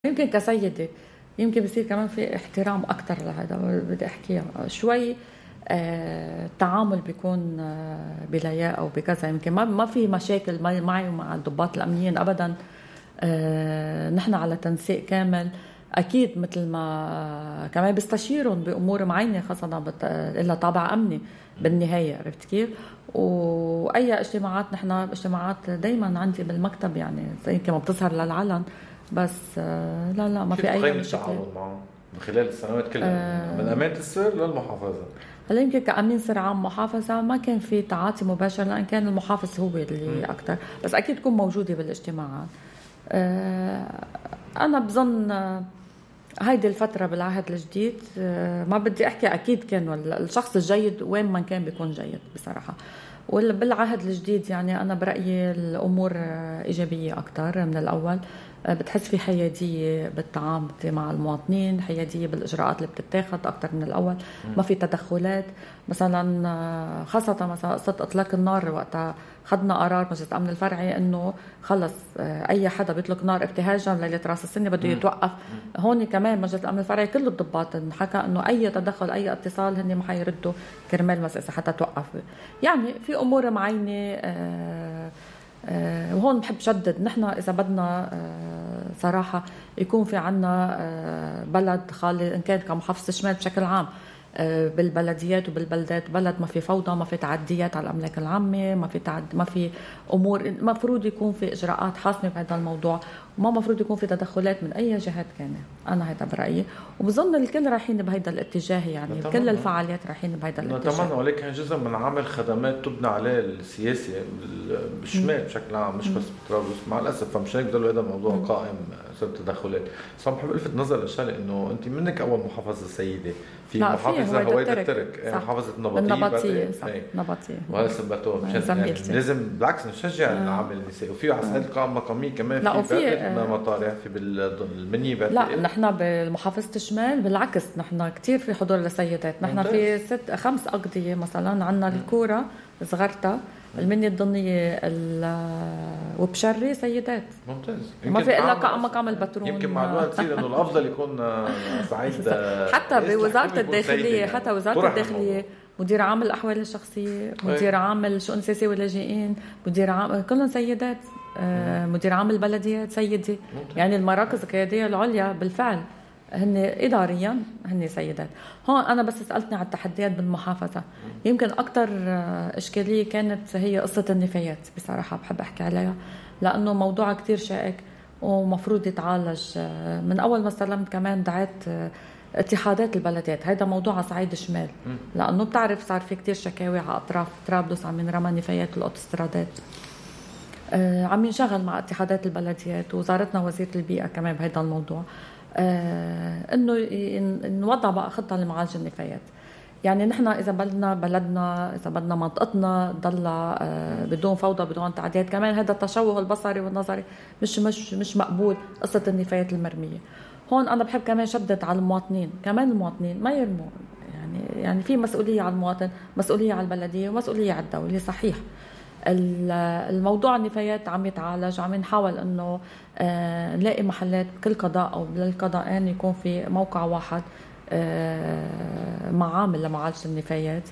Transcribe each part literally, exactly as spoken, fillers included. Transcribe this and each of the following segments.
يمكن كسيدة يمكن بصير كمان في احترام أكتر لهذا بدي أحكيها شوي. آه، التعامل بيكون آه، بلاياء أو بكذا، يمكن ما ما في مشاكل معي ومع الضباط الأمنيين أبدا. آه، نحن على تنسيق كامل أكيد، مثل ما كمان بستشيرهم بأمور معينة خاصة إلا طابع أمني بالنهاية، عرفت كيف؟ وأي اجتماعات نحن اجتماعات دايما عندي بالمكتب، يعني زي كما بتظهر للعلن، بس لا لا ما في أي مشكلة. التعاون معه من خلال السنوات كلها آه من أمانة السر للمحافظة؟ هلا يمكن كأمين سر عام محافظة ما كان في تعاطي مباشر، لأن كان المحافظ هو اللي أكتر، بس أكيد تكون موجودة بالاجتماعات. آه أنا بظن هيدي الفترة بالعهد الجديد آه ما بدي أحكي أكيد كان الشخص الجيد وين ما كان بيكون جيد بصراحة، وبالعهد الجديد يعني أنا برأيي الأمور إيجابية أكتر من الأول. بتحس في حيادية بالتعامل مع المواطنين، حيادية بالإجراءات اللي بتتاخد أكتر من الأول، ما في تدخلات. مثلا خاصة مثلا قصة إطلاق النار، وقتها خدنا قرار مجلس الأمن الفرعي إنه خلص أي حدا بيطلق نار ابتهاجا ليلة راس السنة بده يتوقف. هون كمان مجلس الأمن الفرعي كل الضباط انحكى إنه أي تدخل أي اتصال هن ما حيردوا كرمال مسألة حتى توقف. يعني في أمور معينة آه أه وهون بحب شدد، نحن إذا بدنا أه صراحة يكون في عنا أه بلد خالي، إن كان كمحافظة الشمال بشكل عام أه بالبلديات وبالبلدات، بلد ما في فوضى، ما في تعديات على الأملاك العامة، ما في تعد ما في أمور، مفروض يكون في إجراءات حاسمة بهذا الموضوع، وما مفروض يكون في تدخلات من أي جهات كانت. أنا هذا برأيي، وبظن الكل رايحين بهذا الاتجاه، يعني نتمنى. كل الفعاليات رايحين بهذا الاتجاه. نتمنى، ولكن جزء من عمل خدمات تبنى عليه السياسة بالشمال بشكل عام، مش بس بطرابلس مع الأسف، فمش هيك ضل هذا الموضوع م. قائم صار تدخلات. بس عم بحب ألفت نظر للشغلة إنه أنت منك أول محافظة سيدة في محافظة هويدا الترك، محافظة النبطية النبطية صح نبطية وهذا سبته يعني لازم بالعكس نشجع آه. العمل النسائي، وفي على صعيد القائمة المقامية كمان لا في وفي مطارح في بالمنية. لا نحن بالمحافظة الشمال بالعكس، نحن كتير في حضور لسيدات، نحن في ست خمس أقضية مثلا، عنا الكورة صغرتها، المنية الضنية وبشري سيدات ممتاز. ما في إلا كأم مقام البترون. يمكن مع الوقت تصير إنه الأفضل يكون صعيد حتى بوزارة الداخلية، حتى وزارة الداخلية مدير عام الأحوال الشخصية، مدير عام الشؤون السياسية واللاجئين، مدير عام كلهم سيدات، مدير عام البلديات سيدة. يعني المراكز القيادية العليا بالفعل هن إداريا هن سيدات. هون أنا بس سألتني على التحديات بالمحافظة، يمكن أكتر إشكالية كانت هي قصة النفايات بصراحة، بحب أحكي عليها لأنه موضوع كتير شائك ومفروض يتعالج. من أول ما استلمت كمان دعيت اتحادات البلدات، هيدا موضوع على صعيد الشمال، لأنه بتعرف صار في كتير شكاوي على أطراف طرابلس عم ينرمى نفايات الأوتوسترادات. آه عم ينشغل مع اتحادات البلديات ووزارتنا وزيرة البيئة كمان بهذا الموضوع، آه انه نوضع بقى خطة لمعالجة النفايات. يعني نحن اذا بدنا بلدنا، اذا بدنا منطقتنا ضل آه بدون فوضى بدون تعديات، كمان هذا التشوه البصري والنظري مش مش مش مقبول. قصة النفايات المرمية هون انا بحب كمان شدد على المواطنين، كمان المواطنين ما يرموا، يعني يعني في مسؤولية على المواطن، مسؤولية على البلدية، ومسؤولية على الدولة. صحيح الموضوع النفايات عم يتعالج، عم نحاول انه آه نلاقي محلات بكل قضاء او بالقضاءين يكون في موقع واحد آه معامل لمعالجة النفايات،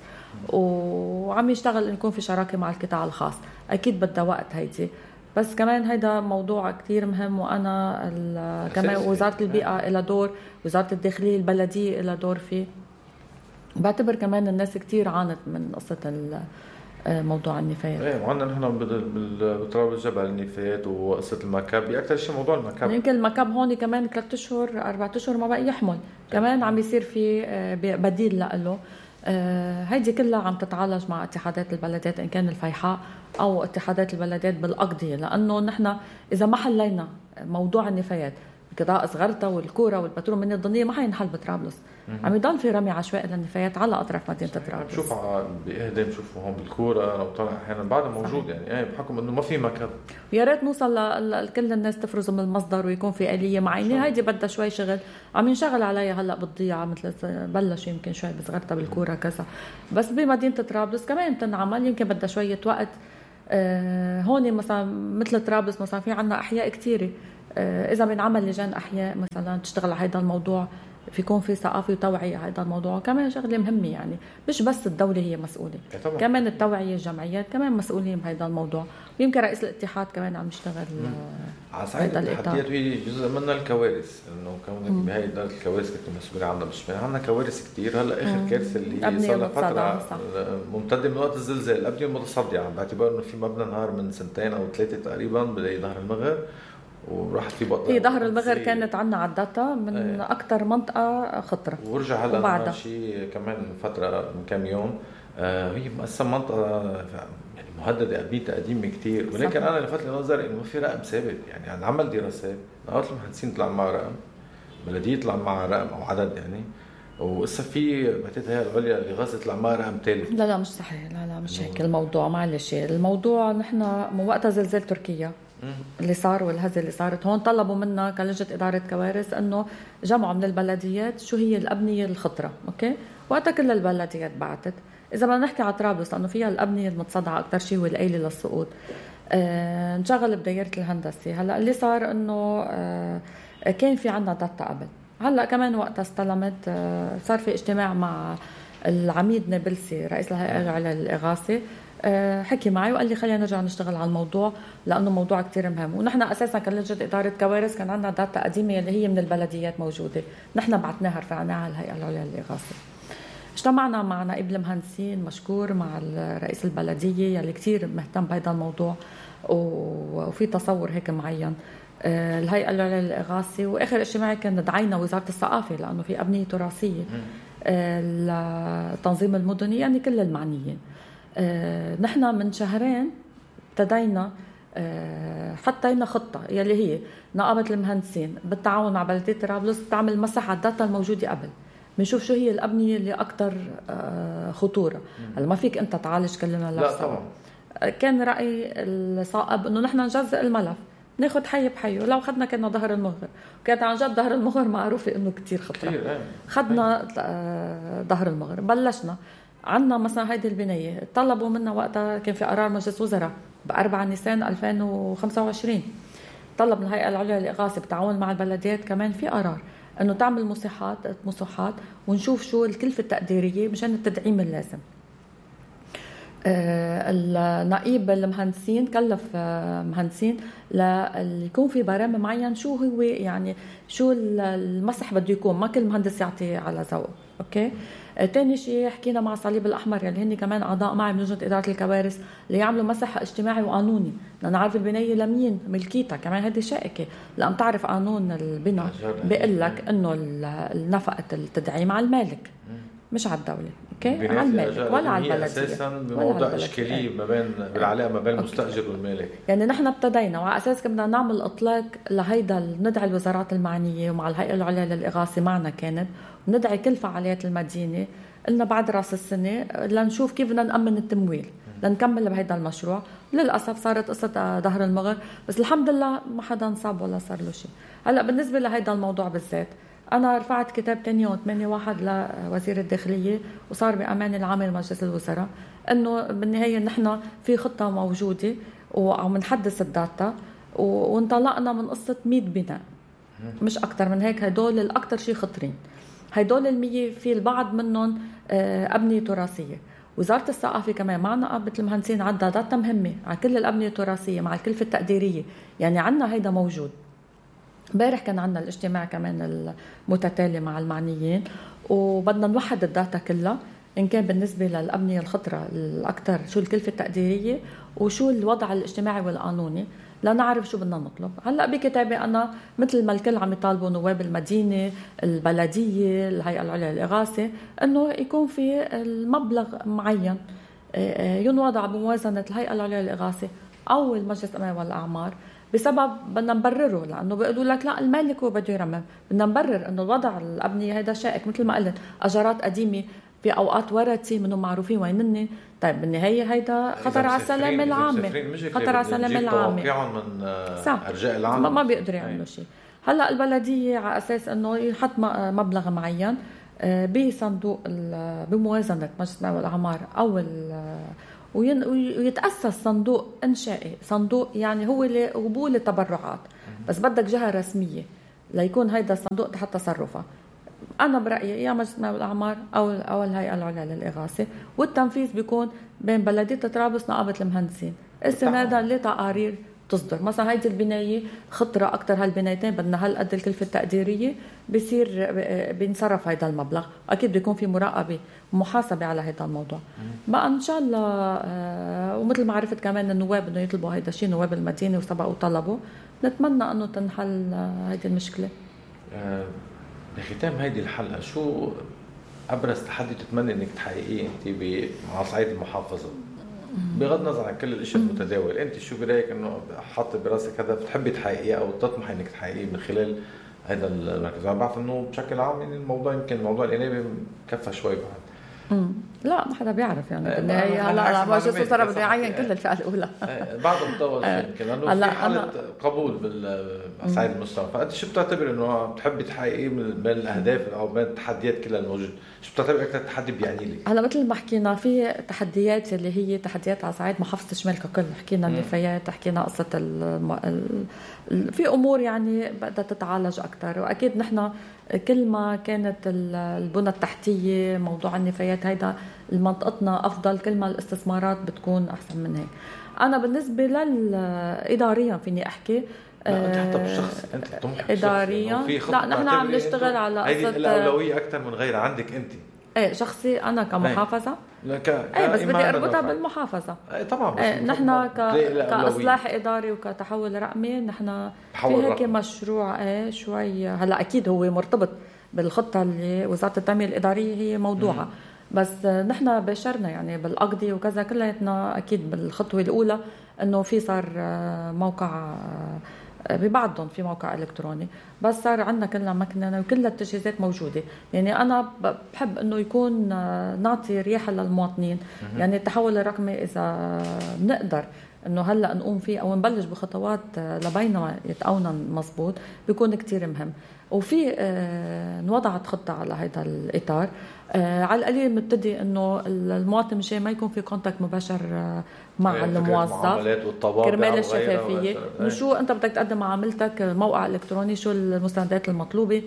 وعم يشتغل انه يكون في شراكة مع القطاع الخاص. اكيد بدها وقت هيدي، بس كمان هيدا موضوع كتير مهم، وانا كمان وزارة البيئة لها دور، وزارة الداخلية البلدية لها دور فيه. بعتبر كمان الناس كتير عانت من قصة موضوع النفايات. ايه وعندنا نحن بطرابلس جبل النفايات وقصه المكب، اكثر شيء موضوع المكب. يمكن المكب هون كمان ثلاث اشهر اربع اشهر ما بقى يحمل، كمان عم يصير في بديل له. هيدي كلها عم تتعالج مع اتحادات البلدات، ان كان الفيحاء او اتحادات البلدات بالاقضيه، لانه نحن اذا ما حلينا موضوع النفايات قضاء صغرتها والكوره والبترول من الضنيه ما حينحل بطرابلس. عم يضل في رمي عشوائي للنفايات على اطراف مدينه طرابلس. بشوف باهدام بشوفه هون بالكوره لو طلع احيانا بعد موجود، يعني ايه بحكم انه ما في مكب. يا ريت نوصل لكل الناس تفرز من المصدر ويكون في آلية معينه. هيدي بدها شوي شغل، عم ينشغل عليها هلا بالضيعه، مثل بلش يمكن شوي بصغرتها بالكوره كذا، بس بمدينه طرابلس كمان تنعمل، يمكن بدها شويه وقت. آه هون مثلا مثل طرابلس مثلا في عنا احياء كثيره اذا بنعمل لجان احياء مثلا تشتغل على هذا الموضوع، في يكون في ثقافه وتوعيه على هذا الموضوع، كمان شغله مهمه يعني، مش بس الدوله هي مسؤوله، كمان التوعيه الجمعيات كمان مسؤولين بهذا الموضوع، ويمكن رئيس الاتحاد كمان عم يشتغل على صعيد التحديات. وهي جزء منها الكوارث، انه كونك بهي اداره الكوارث كنت مسؤوله عنها بالشمال. عندنا كوارث كثير. هلا اخر كارثه اللي صار لها فتره ممتده من وقت الزلزال، الابنيه المتصدعه، باعتبار انه في مبنى انهار من سنتين او ثلاثه تقريبا بظهر المغر، وراحت في بطل. هي ظهر المغر كانت عندنا على الداتا من ايه. اكثر منطقه خطره، ورجع هلا شيء كمان فتره من كم يوم. آه هي مقسم منطقه يعني مهدده ابنيتها قديمه كثير، ولكن انا لفت لي نظري انه ما في رقم ثابت. يعني عم نعمل دراسات، نقابه المهندسين طلع معها رقم، بلديه طلع معها رقم او عدد يعني، وقصة في بعتقد هي العليا اللي غازت طلع معها رقم ثالث. لا لا مش صحيح، لا لا مش هيك الموضوع. معلش الموضوع نحن من وقتها زلزال تركيا اللي صار والهزه اللي صارت هون، طلبوا منا كلجنه اداره كوارث انه جمعوا من البلديات شو هي الابنيه الخطره، اوكي؟ وقتها كل البلديات بعتت. اذا بدنا نحكي على طرابلس لانه فيها الابنيه المتصدعه اكثر شيء والقايله للسقوط، آه نشغل بدايره الهندسه. هلا اللي صار انه آه كان في عنا داتا قبل، هلا كمان وقتها استلمت، آه صار في اجتماع مع العميد نابلسي رئيس الهيئه العليا للاغاثه، أه حكي معي وقال لي خلينا نرجع نشتغل على الموضوع لانه موضوع كتير مهم. ونحن اساسا كلجنه اداره كوارث كان عندنا داتا قديمه اللي هي من البلديات موجوده، نحن بعتناها رفعناها على الهيئه العليا للاغاثه. اجتمعنا مع نائب المهندسين مشكور، مع رئيس البلديه يلي كتير مهتم بهذا الموضوع وفي تصور هيك معين، أه الهيئه العليا للاغاثه. واخر اجتماع كان دعينا وزاره الثقافه لانه في ابنيه تراثيه، التنظيم المدني، يعني كل المعنيين. آه، نحن من شهرين ابتدينا آه، حطينا خطة يلي هي نقابة المهندسين بالتعاون مع بلدية طرابلس تعمل مسح على الداتا الموجودة قبل، بنشوف شو هي الأبنية اللي أكثر آه، خطورة. هلا ما فيك أنت تعالج كل الملف. لا طبعا. كان رأي الصائب إنه نحن نجزء الملف، ناخد حي بحي. ولو خدنا كنا ظهر المغر، وكانت عن جد ظهر المغر معروفة إنه كتير خطرة، خدنا آه، ظهر المغر. بلشنا عنا مثلا هيدي البناية، طلبوا منا وقتها كان في قرار مجلس وزراء بأربعة نيسان ألفين وخمسة وعشرين، طلب من الهيئة العليا للإغاثة بالتعاون مع البلديات كمان في قرار إنه تعمل مساحات مساحات ونشوف شو الكلفة التقديرية مشان التدعيم اللازم. آه النقيب المهندسين كلف آه مهندسين ليكون في برامج معين شو هو يعني شو المسح بده يكون، ما كل مهندس يعطي على ذوقه، اوكي؟ آه تاني شيء حكينا مع الصليب الاحمر يلي هن كمان اعضاء معي من لجنه اداره الكوارث ليعملوا مسح اجتماعي وقانوني، بدنا نعرف البنايه لمين ملكيتها، كمان هذه شائكه، لان تعرف قانون البناء بيقول لك انه نفقه التدعيم على المالك مش على الدولة، اوكي؟ على المالك ولا على البلدية. اساسا بموضوع اشكاليه ما بين بالعلاقه ما بين المستاجر والمالك. يعني نحن ابتدينا وعلى اساس بدنا نعمل اطلاق لهيدا، ندعي الوزارات المعنيه ومع الهيئه العليا للاغاثه معنا كانت، وندعي كل فعاليات المدينه، قلنا بعد راس السنه لنشوف كيف بدنا نامن التمويل لنكمل بهيدا المشروع. للاسف صارت قصه ظهر المغر، بس الحمد لله ما حدا انصاب ولا صار له شيء. هلا بالنسبه لهيدا الموضوع بالذات أنا رفعت كتاب تاني يوم ثمانية واحد لوزير الداخلية وصار بأمان العام لمجلس الوزراء إنه بالنهاية نحن في خطة موجودة وعم نحدث الداتا، وانطلقنا من قصة مية بناء مش أكتر من هيك. هدول الأكتر شيء خطرين، هدول المية في البعض منهم أبنية تراثية. وزارة الثقافة كمان معنا نقابة المهندسين عندها داتا مهمة على كل الأبنية التراثية مع الكلفة التقديرية، يعني عنا هيدا موجود. امبارح كان عندنا الاجتماع كمان المتتالي مع المعنيين، وبدنا نوحد الداتا كلها ان كان بالنسبه للابنيه الخطره الاكثر شو الكلفه التقديريه وشو الوضع الاجتماعي والقانوني لنعرف شو بدنا نطلب. هلا بكتابي انا مثل ما الكل عم يطالبوا نواب المدينه، البلديه، الهيئه العليا للاغاثه، انه يكون في المبلغ معين ينوضع بموازنه الهيئه العليا للاغاثه او المجلس الامني والاعمار، بسبب بدنا نبرره، لانه بيقولوا لك لا المالك هو بده يرمم. بدنا نبرر انه الوضع الابنيه هذا شائك، مثل ما قلت اجارات قديمه في اوقات ورثي منهم معروفين وينن. طيب بالنهايه هيدا خطر على السلامه العامه، خطر على السلامه العامه من ارجاء العالم ما بيقدروا يعملوا شيء. هلا البلديه على اساس انه يحط مبلغ معين بصندوق بموازنه مجلس الامناء والاعمار او ويتأسس صندوق إنشائي، صندوق يعني هو لقبول التبرعات، بس بدك جهة رسمية ليكون هيدا الصندوق تحت تصرفها. أنا برأيي يا مجلس النواب الأعمار أو أو الهيئة العليا للإغاثة، والتنفيذ بيكون بين بلدية طرابلس نقابة المهندسين، استنادا لتقارير تصدر. مثلا هيدي البناية خطرة أكتر، هالبنايتين بدنا هالقد الكلفة التقديرية، بيصير بينصرف هيدا المبلغ، أكيد بيكون في مراقبة ومحاسبة على هيدا الموضوع. بقى إن شاء الله. ومثل ما عرفت كمان النواب إنه يطلبوا هيدا الشيء، نواب المدينة وسبقوا طلبوا، نتمنى إنه تنحل هيدي المشكلة. أه بختام هيدي الحلقة، شو أبرز تحدي تتمنى إنك تحققيه أنت على صعيد المحافظة؟ بغض النظر عن كل الاشياء المتداول، انت شو برايك انه حاطه براسك هذا بتحبي تحققيه او تطمحي انك تحققيه من خلال هذا المركز؟ انا بعرف انه بشكل عام يعني الموضوع يمكن موضوع الانابه كفى شوي بعد. امم لا ما حدا بيعرف يعني بالنهايه. هلا لا ما شو صار بده يعين كل الفئه الاولى بعد مطول يمكن لانه في حاله قبول بالصعيد المستوى. فانت شو بتعتبر انه بتحبي تحققيه من الاهداف او من التحديات كلها الموجوده؟ شو بتعتبر اكثر تحدي بيعني لك؟ هلا مثل ما حكينا في تحديات اللي هي تحديات على صعيد محافظه الشمال ككل، حكينا النفايات، حكينا قصه الم... ال... في امور يعني بدها تتعالج اكثر. واكيد نحن كل ما كانت البنى التحتيه موضوع النفايات هيدا المنطقتنا افضل، كل ما الاستثمارات بتكون احسن من هيك. انا بالنسبه للاداريا فيني احكي لا انت حتى بالشخص انت طموحك اداريا لا نحن عم نشتغل على قصه الاولويه اكثر من غيرها عندك انت. ايه شخصي انا كمحافظه ك... ايه بس بدي اربطها بالمحافظه. ايه طبعا بس ايه نحن ك... كاصلاح اداري وكتحول رقمي نحن في هيك مشروع ايه شوي. هلا اكيد هو مرتبط بالخطه اللي وزاره التنميه الاداريه هي موضوعها، بس نحن باشرنا يعني بالاقضيه وكذا كلياتنا اكيد بالخطوه الاولى انه في صار موقع ببعضهم في موقع الكتروني، بس صار عندنا كلنا مكننه وكل التجهيزات موجوده. يعني انا بحب انه يكون نعطي رياحه للمواطنين. يعني التحول الرقمي اذا بنقدر انه هلا نقوم فيه او نبلش بخطوات لبينما يتقونا مزبوط بيكون كتير مهم. وفي انوضعت خطه على هذا الاطار. على القليل مبتدي انه المواطن مشان ما يكون في كونتاكت مباشر مع الموظف كرمال الشفافيه، انه شو انت بدك تقدم معاملتك، موقع الكتروني، شو المستندات المطلوبه،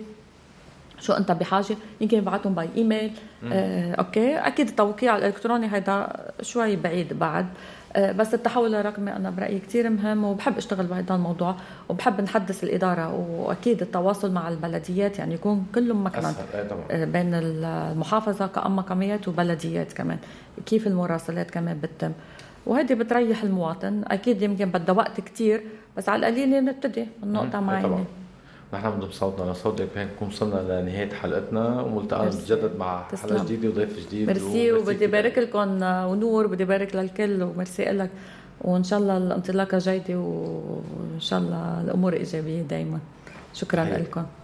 شو انت بحاجه، يمكن يبعثهم باي ايميل. آه، اوكي اكيد التوقيع الالكتروني هيدا شوي بعيد بعد، آه، بس التحول الرقمي انا برايي كتير مهم وبحب اشتغل بهذا الموضوع وبحب نحدث الاداره. واكيد التواصل مع البلديات يعني يكون كلهم مكمن آه، بين المحافظه كأم مقاميات وبلديات كمان، كيف المراسلات كمان بتتم، وهذه بتريح المواطن. اكيد يمكن بدها وقت كتير بس على القليل نبتدي النقطه معينه. نحن بنضم صوتنا لصوتك، بهيك نكون وصلنا لنهاية حلقتنا وملتقانا بتجدد مع حلقة جديدة وضيف جديد. ميرسي وبدي بارك لكم ونور، بدي بارك للكل وميرسي لك، وإن شاء الله الانطلاقة جيدة وإن شاء الله الأمور إيجابية دايما. شكرا لكم.